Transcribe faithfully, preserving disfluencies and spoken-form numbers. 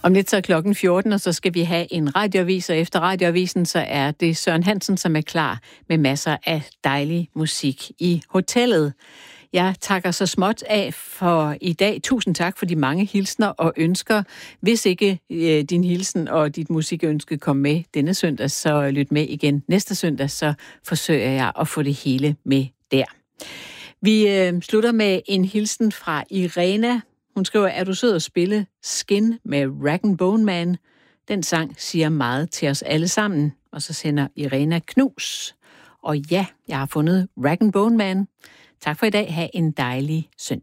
Om lidt så er klokken fjorten, og så skal vi have en radioavis, og efter radioavisen så er det Søren Hansen, som er klar med masser af dejlig musik i hotellet. Jeg takker så småt af for i dag. Tusind tak for de mange hilsner og ønsker. Hvis ikke øh, din hilsen og dit musikønske kom med denne søndag, så lyt med igen næste søndag, så forsøger jeg at få det hele med der. Vi øh, slutter med en hilsen fra Irena. Hun skriver, er du sød at spille Skin med Rag and Bone Man? Den sang siger meget til os alle sammen. Og så sender Irena knus. Og ja, jeg har fundet Rag and Bone Man. Tak for i dag. Ha' en dejlig søndag.